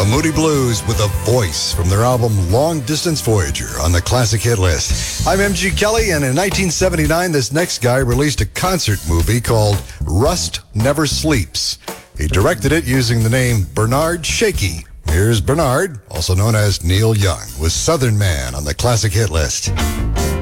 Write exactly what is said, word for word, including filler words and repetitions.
Moody Blues with a voice from their album Long Distance Voyager on the classic hit list. I'm M G Kelly, and in nineteen seventy-nine, this next guy released a concert movie called Rust Never Sleeps. He directed it using the name Bernard Shaky. Here's Bernard, also known as Neil Young, with Southern Man on the classic hit list.